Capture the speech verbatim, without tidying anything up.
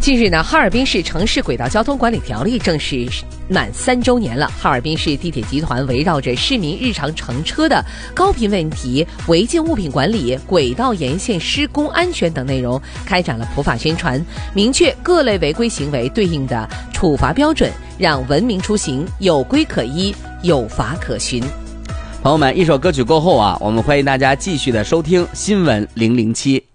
近日呢，哈尔滨市城市轨道交通管理条例正式满三周年了。哈尔滨市地铁集团围绕着市民日常乘车的高频问题、违禁物品管理、轨道沿线施工安全等内容，开展了普法宣传，明确各类违规行为对应的处罚标准，让文明出行有规可依、有法可循。 朋友们，一首歌曲过后啊，我们欢迎大家继续的收听新闻零零七。